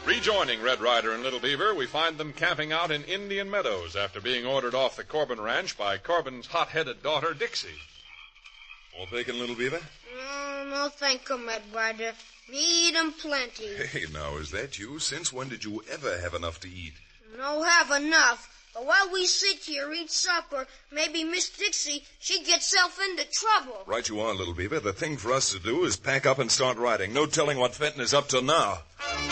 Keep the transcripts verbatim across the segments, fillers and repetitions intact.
Rejoining Red Ryder and Little Beaver, we find them camping out in Indian Meadows after being ordered off the Corbin Ranch by Corbin's hot-headed daughter, Dixie. More bacon, Little Beaver? No, no, thank you, Red Ryder. Me eat 'em plenty. Hey, now, is that you? Since when did you ever have enough to eat? No have enough. But while we sit here, eat supper, maybe Miss Dixie, she gets herself into trouble. Right you are, Little Beaver. The thing for us to do is pack up and start riding. No telling what Fenton is up to now.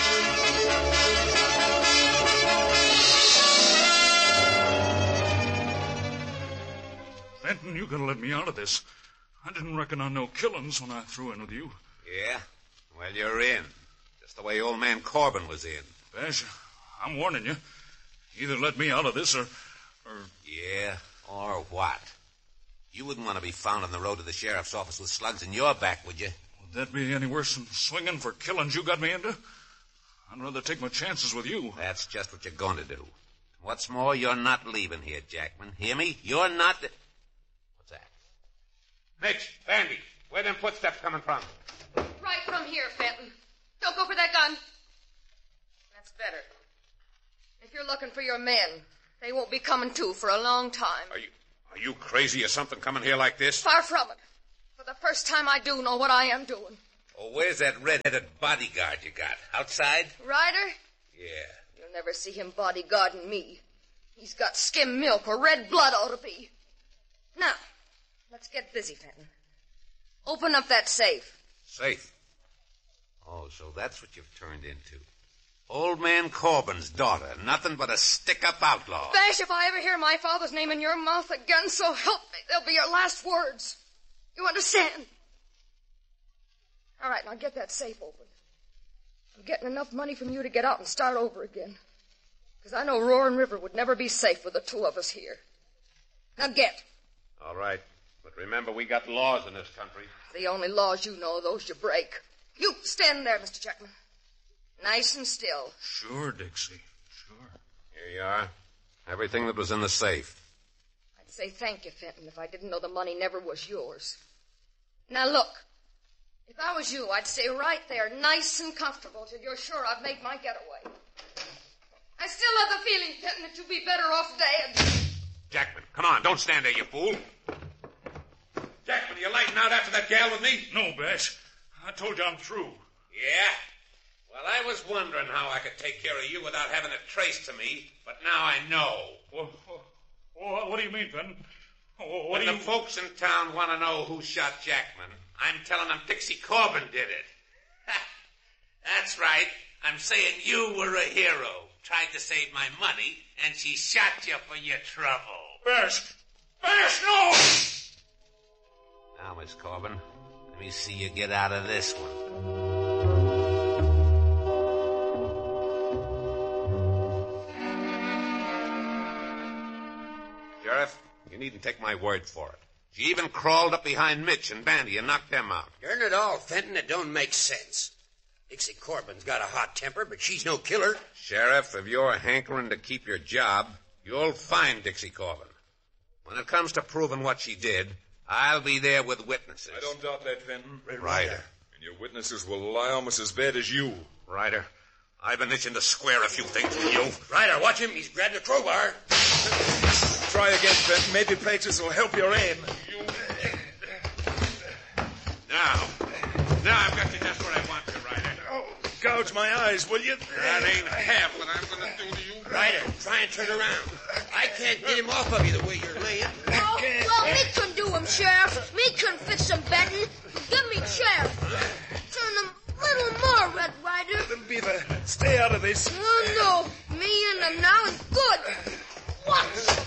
Fenton, you gotta let me out of this. I didn't reckon on no killings when I threw in with you. Yeah? Well, you're in. Just the way old man Corbin was in. Bash, I'm warning you. Either let me out of this or... or... Yeah, or what? You wouldn't want to be found on the road to the sheriff's office with slugs in your back, would you? Would that be any worse than swinging for killings you got me into? I'd rather take my chances with you. That's just what you're going to do. What's more, you're not leaving here, Jackman. Hear me? You're not... What's that? Mitch, Bandy, where them footsteps coming from? Right from here, Fenton. Don't go for that gun. That's better. If you're looking for your men, they won't be coming to for a long time. Are you are you crazy or something coming here like this? Far from it. For the first time, I do know what I am doing. Oh, where's that red-headed bodyguard you got? Outside? Ryder? Yeah. You'll never see him bodyguarding me. He's got skim milk where red blood ought to be. Now, let's get busy, Fenton. Open up that safe. Safe? Oh, so that's what you've turned into. Old man Corbin's daughter, nothing but a stick-up outlaw. Bash, if I ever hear my father's name in your mouth again, so help me, they'll be your last words. You understand? All right, now get that safe open. I'm getting enough money from you to get out and start over again. Because I know Roaring River would never be safe with the two of us here. Now get. All right, but remember we got laws in this country. The only laws you know, those you break. You, stand there, Mister Jackman. Nice and still. Sure, Dixie, sure. Here you are. Everything that was in the safe. I'd say thank you, Fenton, if I didn't know the money never was yours. Now look, if I was you, I'd stay right there, nice and comfortable, till you're sure I've made my getaway. I still have the feeling, Fenton, that you'd be better off dead. Jackman, come on, don't stand there, you fool. Jackman, are you lighting out after that gal with me? No, Bash. I told you I'm through. Yeah? Well, I was wondering how I could take care of you without having it traced to me, but now I know. Well, well, what do you mean, Fenton? What when do the you... folks in town want to know who shot Jackman, I'm telling them Dixie Corbin did it. That's right. I'm saying you were a hero. Tried to save my money, and she shot you for your trouble. Bash! Bash, no! Now, Miss Corbin, let me see you get out of this one. Sheriff, you needn't take my word for it. She even crawled up behind Mitch and Bandy and knocked them out. Darn it all, Fenton, it don't make sense. Dixie Corbin's got a hot temper, but she's no killer. Sheriff, if you're hankering to keep your job, you'll find Dixie Corbin. When it comes to proving what she did, I'll be there with witnesses. I don't doubt that, Fenton. Ryder. And your witnesses will lie almost as bad as you. Ryder, I've been itching to square a few things with you. Ryder, watch him. He's grabbed a crowbar. Try again, Fenton. Maybe practice will help your aim. You... Now, now I've got you just where I want you, Ryder. Oh, gouge my eyes, will you? That ain't half what I'm going to do to you. Ryder, try and turn around. I can't get him off of you the way you're laying. Oh, well, me can do him, Sheriff. Me can fix him, Benton. Give me chair. Turn him a little more, Red Ryder. Little Beaver, stay out of this. Oh, no. Me and him now is good. What?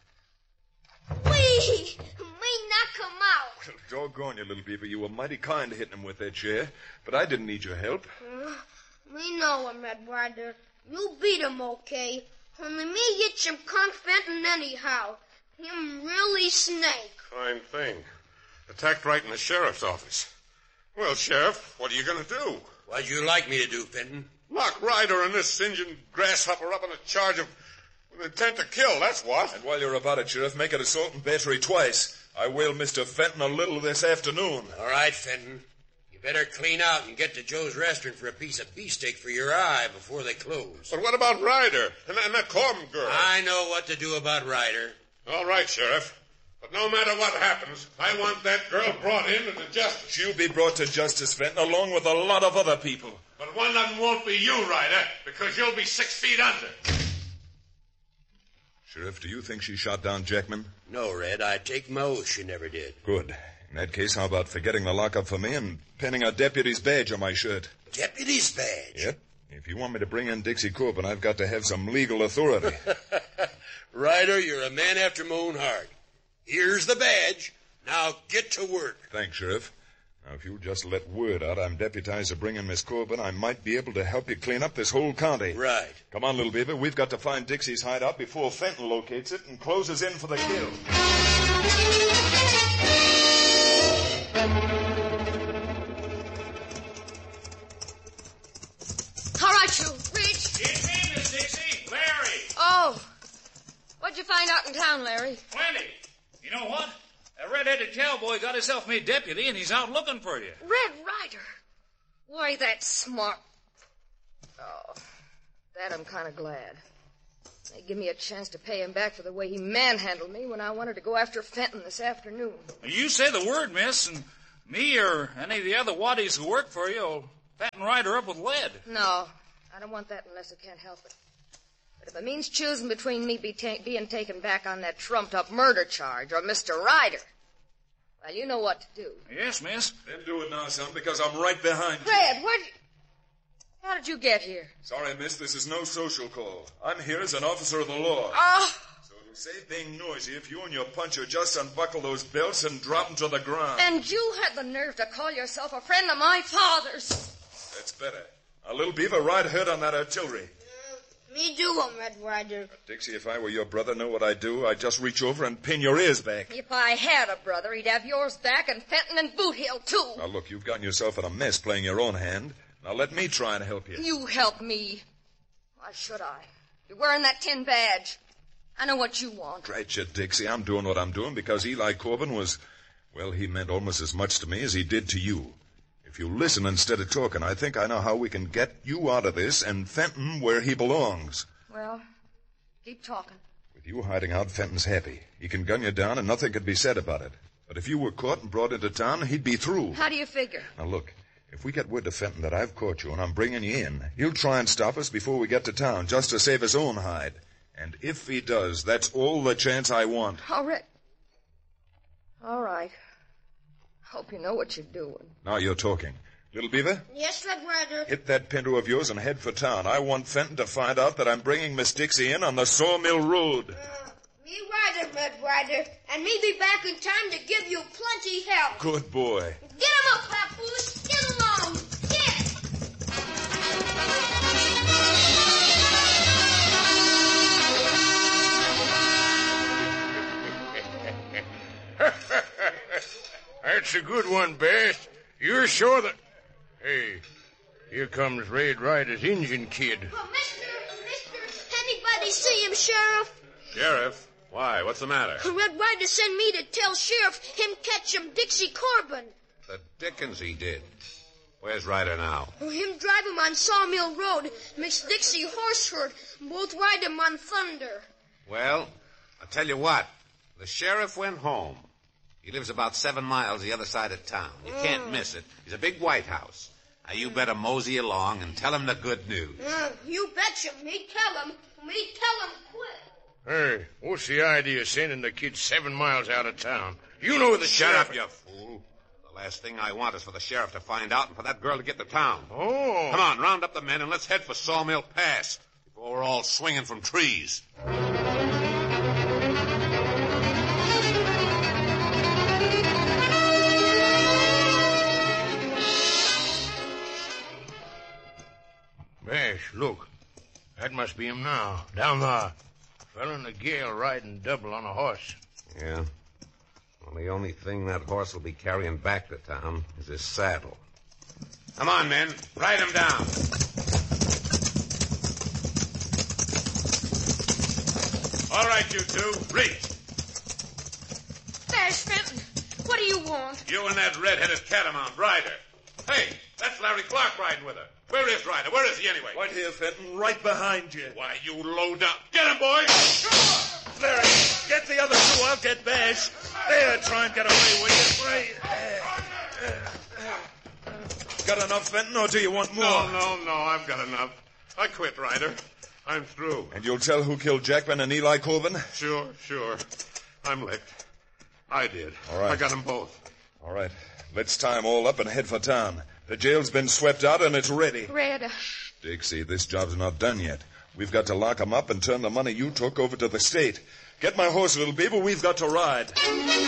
Wee! Me knock him out. Well, doggone you, Little Beaver. You were mighty kind hitting him with that chair, but I didn't need your help. Uh, me know him, Red Ryder. You beat him, okay? Only me hit him conk Fenton anyhow. Him really snake. Fine thing. Attacked right in the sheriff's office. Well, Sheriff, what are you going to do? What'd you like me to do, Fenton? Lock Ryder and this singeing grasshopper up on a charge of with intent to kill, that's what. And while you're about it, Sheriff, make it assault and battery twice. I will Mister Fenton a little this afternoon. All right, Fenton. You better clean out and get to Joe's restaurant for a piece of beefsteak for your eye before they close. But what about Ryder and, and that Corbin girl? I know what to do about Ryder. All right, Sheriff. But no matter what happens, I want that girl brought in to justice. She'll be brought to justice, Fenton, along with a lot of other people. But one of them won't be you, Ryder, because you'll be six feet under. Sheriff, do you think she shot down Jackman? No, Red. I take my oath she never did. Good. In that case, how about forgetting the lockup for me and pinning a deputy's badge on my shirt? Deputy's badge? Yep. If you want me to bring in Dixie Corbin, I've got to have some legal authority. Ryder, you're a man after my own heart. Here's the badge. Now get to work. Thanks, Sheriff. Now, if you'll just let word out I'm deputized to bring in Miss Corbin, I might be able to help you clean up this whole county. Right. Come on, little beaver. We've got to find Dixie's hideout before Fenton locates it and closes in for the kill. All right, you. Reach. It's me, Miss Dixie. Larry. Oh. What'd you find out in town, Larry? Plenty. You know what? That red-headed cowboy got himself made deputy, and he's out looking for you. Red Ryder. Why, that's smart. Oh, that I'm kind of glad. They give me a chance to pay him back for the way he manhandled me when I wanted to go after Fenton this afternoon. You say the word, miss, and me or any of the other waddies who work for you will fatten Ryder up with lead. No, I don't want that unless I can't help it. But if it means choosing between me be ta- being taken back on that trumped-up murder charge or Mister Ryder, well, you know what to do. Yes, miss. Then do it now, son, because I'm right behind you. Red, where'd you... How did you get here? Sorry, miss, this is no social call. I'm here as an officer of the law. Oh! So it'll save being noisy if you and your puncher just unbuckle those belts and drop them to the ground. And you had the nerve to call yourself a friend of my father's. That's better. A little beaver ride herd on that artillery. Me do, Red Ryder. Dixie, if I were your brother, know what I'd do? I'd just reach over and pin your ears back. If I had a brother, he'd have yours back and Fenton and Boot Hill, too. Now, look, you've gotten yourself in a mess playing your own hand. Now, let me try and help you. You help me. Why should I? You're wearing that tin badge. I know what you want. Drat you, Dixie. I'm doing what I'm doing because Eli Corbin was... Well, he meant almost as much to me as he did to you. If you listen instead of talking, I think I know how we can get you out of this and Fenton where he belongs. Well, keep talking. With you hiding out, Fenton's happy. He can gun you down and nothing could be said about it. But if you were caught and brought into town, he'd be through. How do you figure? Now, look, if we get word to Fenton that I've caught you and I'm bringing you in, he'll try and stop us before we get to town, just to save his own hide. And if he does, that's all the chance I want. All right. All right. Hope you know what you're doing. Now you're talking. Little Beaver? Yes, Red Ryder. Hit that pinto of yours and head for town. I want Fenton to find out that I'm bringing Miss Dixie in on the Sawmill Road. Uh, me Ryder, Red Ryder, and me be back in time to give you plenty help. Good boy. Get him up, Papoose. Get along. Get! That's a good one, Bass. You're sure that... Hey, here comes Red Ryder's Injun kid. Oh, mister, mister, anybody see him, Sheriff? Sheriff? Why? What's the matter? Red Ryder sent me to tell Sheriff him catch him Dixie Corbin. The dickens he did. Where's Ryder now? Oh, him drive him on Sawmill Road. Miss Dixie horse herd. Both ride him on Thunder. Well, I'll tell you what. The sheriff went home. He lives about seven miles the other side of town. You can't miss it. He's a big White House. Now, you better mosey along and tell him the good news. Uh, you betcha. Me tell him. Me tell him quick. Hey, what's the idea of sending the kid seven miles out of town? You know the Shut sheriff... up, you fool. The last thing I want is for the sheriff to find out and for that girl to get to town. Oh. Come on, round up the men and let's head for Sawmill Pass before we're all swinging from trees. Bass, look. That must be him now. Down there. Fella in the gale riding double on a horse. Yeah. Well, the only thing that horse will be carrying back to town is his saddle. Come on, men. Ride him down. All right, you two. Reach. There's Fenton. What do you want? You and that red-headed catamount, Ryder. Hey, that's Larry Clark riding with her. Where is Ryder? Where is he anyway? Right here, Fenton, right behind you. Why, you low down. Get him, boy! Larry, get the other two. I'll get Bash. There, try and get away with you. Right. Got enough, Fenton, or do you want more? No, no, no, I've got enough. I quit, Ryder. I'm through. And you'll tell who killed Jackman and Eli Corbin? Sure, sure. I'm licked. I did. All right. I got them both. All right. Let's tie them all up and head for town. The jail's been swept out and it's ready. Red. Shh, Dixie, this job's not done yet. We've got to lock them up and turn the money you took over to the state. Get my horse, little beaver. We've got to ride.